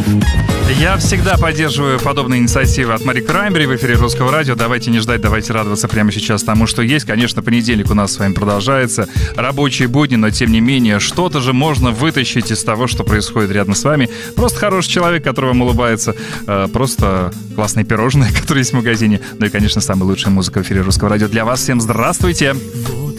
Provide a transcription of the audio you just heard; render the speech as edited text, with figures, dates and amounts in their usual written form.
Я всегда поддерживаю подобные инициативы от Мари Краймбери в эфире Русского радио. Давайте не ждать, давайте радоваться прямо сейчас тому, что есть. Конечно, понедельник у нас с вами продолжается. Рабочие будни, но тем не менее, что-то же можно вытащить из того, что происходит рядом с вами. Просто хороший человек, который вам улыбается. Просто классные пирожные, которые есть в магазине. Ну и, конечно, самая лучшая музыка в эфире Русского радио для вас. Всем здравствуйте!